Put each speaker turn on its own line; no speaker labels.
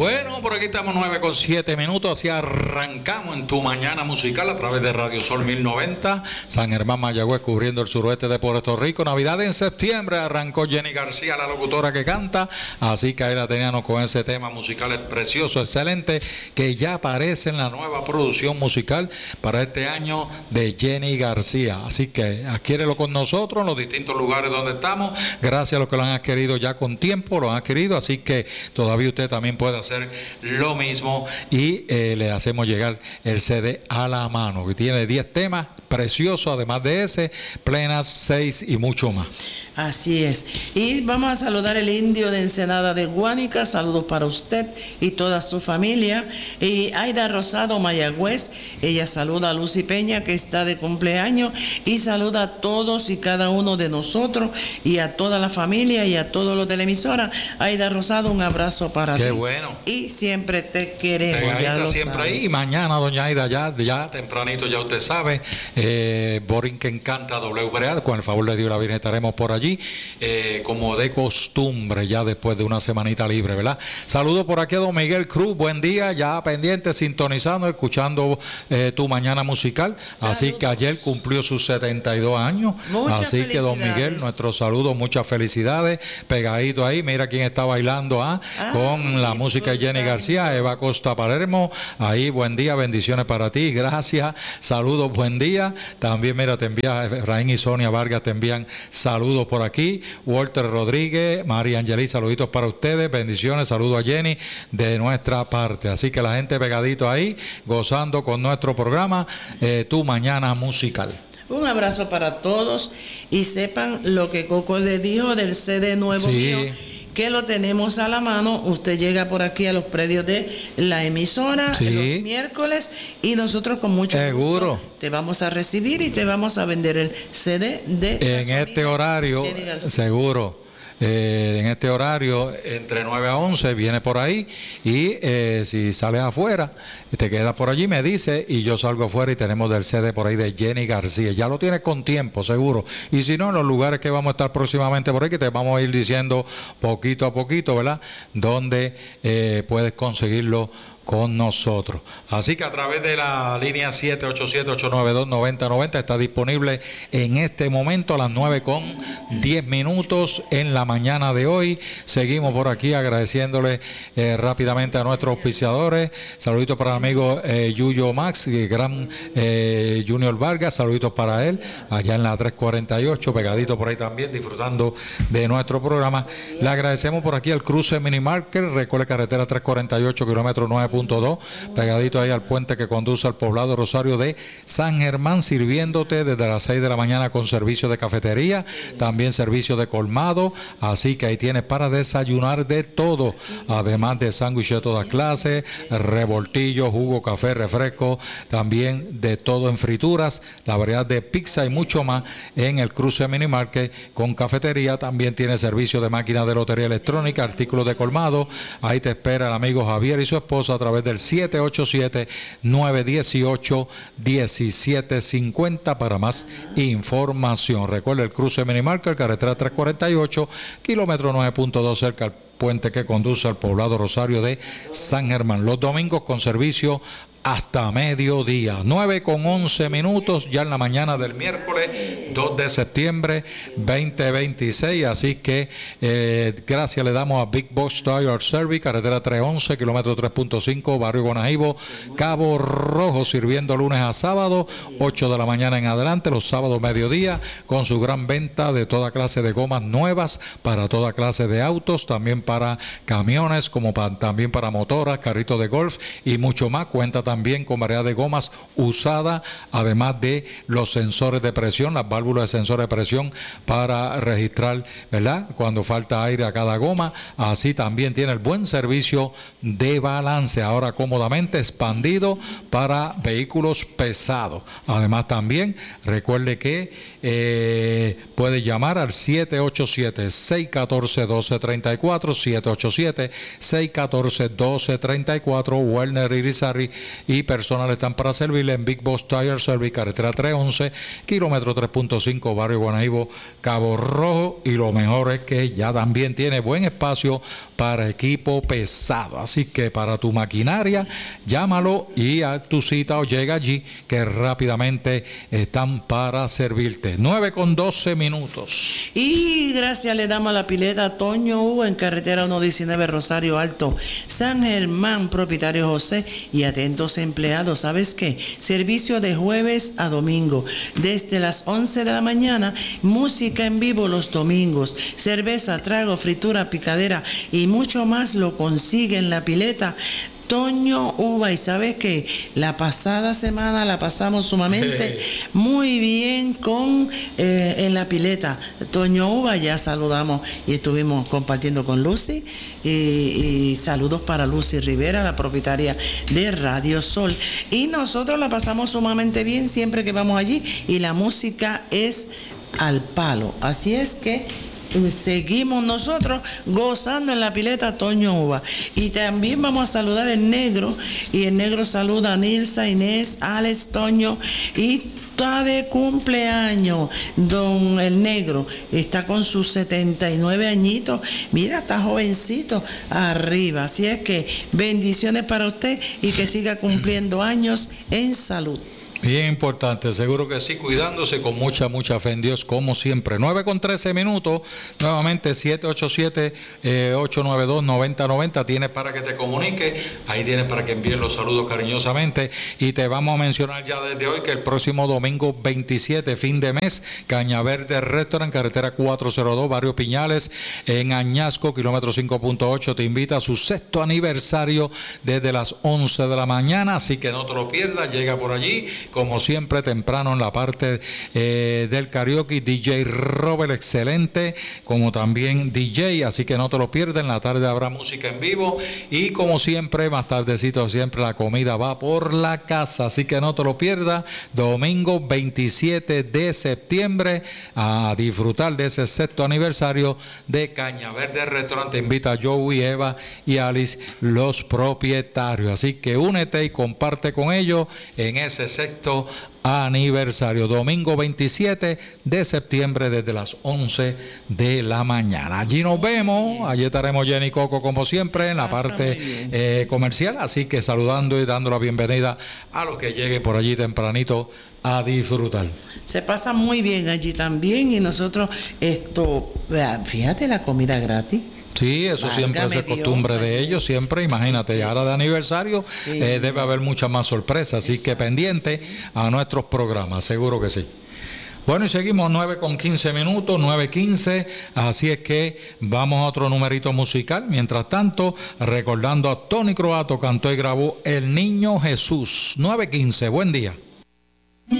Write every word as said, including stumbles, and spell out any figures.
Bueno, por aquí estamos nueve con siete minutos, así arrancamos en tu mañana musical a través de Radio Sol mil noventa, San Germán Mayagüez cubriendo el suroeste de Puerto Rico. Navidad en septiembre, arrancó Jenny García, la locutora que canta, así que ahí la teníamos con ese tema musical precioso, excelente, que ya aparece en la nueva producción musical para este año de Jenny García. Así que adquiérelo con nosotros en los distintos lugares donde estamos, gracias a los que lo han adquirido ya con tiempo, lo han adquirido, así que todavía usted también puede hacer lo mismo y eh, le hacemos llegar el C D a la mano, que tiene diez temas preciosos, además de ese, plenas, seis y mucho más.
Así es. Y vamos a saludar el indio de Ensenada de Guánica. Saludos para usted y toda su familia. Y Aida Rosado Mayagüez, ella saluda a Lucy Peña, que está de cumpleaños, y saluda a todos y cada uno de nosotros y a toda la familia y a todos los de la emisora. Aida Rosado, un abrazo para ti.
Qué bueno.
Y siempre te queremos.
Ya lo siempre sabes. Ahí. Y mañana, doña Aida, ya, ya tempranito, ya usted sabe, eh, Borinquen canta W B A, con el favor de Dios la Virgen estaremos por allí. Allí, eh, como de costumbre, ya después de una semanita libre, ¿verdad? Saludos por aquí a don Miguel Cruz, buen día, ya pendiente, sintonizando, escuchando eh, tu mañana musical. Saludos. Así que ayer cumplió sus setenta y dos años. Muchas así que don Miguel, nuestros saludos, muchas felicidades, pegadito ahí, mira quién está bailando ¿ah? Ah, con la música de Jenny García, Eva Costa Palermo, ahí, buen día, bendiciones para ti, gracias, saludos, buen día. También, mira, te envía, Efraín y Sonia Vargas te envían saludos por aquí, Walter Rodríguez, María Angelí, saluditos para ustedes, bendiciones, saludos a Jenny de nuestra parte. Así que la gente pegadito ahí, gozando con nuestro programa, eh, Tu Mañana Musical.
Un abrazo para todos y sepan lo que Coco le dijo del C D nuevo sí. mío, que lo tenemos a la mano. Usted llega por aquí a los predios de la emisora sí. los miércoles y nosotros con mucho
seguro
gusto te vamos a recibir y te vamos a vender el C D de
en este horario, seguro. Eh, en este horario entre nueve a once viene por ahí y eh, si sales afuera te quedas por allí, me dice y yo salgo afuera y tenemos del C D por ahí de Jenny García, ya lo tienes con tiempo seguro, y si no en los lugares que vamos a estar próximamente por ahí, que te vamos a ir diciendo poquito a poquito, ¿verdad? Donde eh, puedes conseguirlo con nosotros. Así que a través de la línea siete ocho siete, ocho nueve dos, nueve cero nueve cero está disponible en este momento a las nueve con diez minutos en la mañana de hoy. Seguimos por aquí agradeciéndole eh, rápidamente a nuestros auspiciadores. Saluditos para el amigo eh, Yuyo Max, gran eh, Junior Vargas, saluditos para él allá en la tres cuarenta y ocho, pegadito por ahí también, disfrutando de nuestro programa. Le agradecemos por aquí al cruce Mini Market, recuerde carretera tres cuarenta y ocho, kilómetro nueve punto dos, pegadito ahí al puente que conduce al poblado Rosario de San Germán, sirviéndote desde las seis de la mañana con servicio de cafetería, también servicio de colmado, así que ahí tienes para desayunar de todo, además de sándwiches de todas clases, revoltillo, jugo, café, refresco, también de todo en frituras, la variedad de pizza y mucho más en el cruce Mini Market con cafetería. También tiene servicio de máquina de lotería electrónica, artículos de colmado. Ahí te espera el amigo Javier y su esposa a través del siete ocho siete, nueve uno ocho, uno siete cinco cero para más información. Recuerda el cruce Mini Market, carretera tres cuarenta y ocho, kilómetro nueve punto dos, cerca al puente que conduce al poblado Rosario de San Germán. Los domingos con servicio hasta mediodía, nueve con once minutos, ya en la mañana del miércoles dos de septiembre veinte veintiséis, así que eh, gracias le damos a Big Box Tire Service, carretera trescientos once, kilómetro tres punto cinco, barrio Guanajibo, Cabo Rojo, sirviendo lunes a sábado, ocho de la mañana en adelante, los sábados mediodía, con su gran venta de toda clase de gomas nuevas, para toda clase de autos, también para camiones, como para, también para motoras, carritos de golf y mucho más. Cuenta también también con variedad de gomas usadas, además de los sensores de presión, las válvulas de sensores de presión para registrar, ¿verdad?, cuando falta aire a cada goma. Así también tiene el buen servicio de balance, ahora cómodamente expandido para vehículos pesados. Además también recuerde que eh, puede llamar al siete ocho siete, seis uno cuatro, uno dos tres cuatro, siete ocho siete, seis uno cuatro, uno dos tres cuatro. Werner Irizarry y personal están para servirle en Big Boss Tire Service, carretera trescientos once, kilómetro tres punto punto cinco, Barrio Guanaíbo, Cabo Rojo, y lo mejor es que ya también tiene buen espacio para equipo pesado, así que para tu maquinaria, llámalo y a tu cita o llega allí, que rápidamente están para servirte. nueve con doce minutos.
Y gracias le damos a la pileta Toño Uva en carretera ciento diecinueve, Rosario Alto, San Germán, propietario José, y atentos empleados, ¿sabes qué? Servicio de jueves a domingo, desde las once de la mañana, música en vivo los domingos, cerveza, trago, fritura, picadera y mucho más lo consigue en la pileta Toño Uva. Y sabes que la pasada semana la pasamos sumamente muy bien con eh, en la pileta Toño Uva. Ya saludamos y estuvimos compartiendo con Lucy, y, y saludos para Lucy Rivera, la propietaria de Radio Sol, y nosotros la pasamos sumamente bien siempre que vamos allí, y la música es al palo, así es que seguimos nosotros gozando en la pileta Toño Uva. Y también vamos a saludar el negro, y el negro saluda a Nilsa, Inés, Alex, Toño, y está de cumpleaños don el negro, está con sus setenta y nueve añitos, mira, está jovencito arriba, así es que bendiciones para usted y que siga cumpliendo años en salud.
Bien importante, seguro que sí, cuidándose con mucha, mucha fe en Dios, como siempre. nueve con trece minutos, nuevamente siete ocho siete, ocho nueve dos, nueve cero nueve cero, tienes para que te comunique, ahí tienes para que envíes los saludos cariñosamente, y te vamos a mencionar ya desde hoy que el próximo domingo veintisiete, fin de mes, Cañaverde Restaurant, carretera cuatrocientos dos, Barrio Piñales, en Añasco, kilómetro cinco punto ocho, te invita a su sexto aniversario desde las once de la mañana, así que no te lo pierdas, llega por allí, como siempre temprano en la parte eh, del karaoke, D J Robert, excelente, como también D J, así que no te lo pierdas. En la tarde habrá música en vivo, y como siempre, más tardecito siempre la comida va por la casa, así que no te lo pierdas. Domingo veintisiete de septiembre, a disfrutar de ese sexto aniversario de Cañaverde Restaurante. Invita a Joey, Eva y Alice, los propietarios, así que únete y comparte con ellos en ese sexto aniversario, domingo veintisiete de septiembre desde las once de la mañana. Allí nos vemos, allí estaremos Jenny Coco como siempre en la parte eh, comercial, así que saludando y dando la bienvenida a los que lleguen por allí tempranito a disfrutar.
Se pasa muy bien allí también, y nosotros esto, fíjate, la comida gratis.
Sí, eso Válgame siempre es costumbre Dios, de allí. Ellos, siempre, imagínate, sí. Ahora de aniversario sí. eh, debe haber muchas más sorpresas, así Exacto, que pendiente sí. a nuestros programas, seguro que sí. Bueno, y seguimos nueve con quince minutos, nueve quince, así es que vamos a otro numerito musical. Mientras tanto, recordando a Tony Croato, cantó y grabó El Niño Jesús. nueve quince, buen día.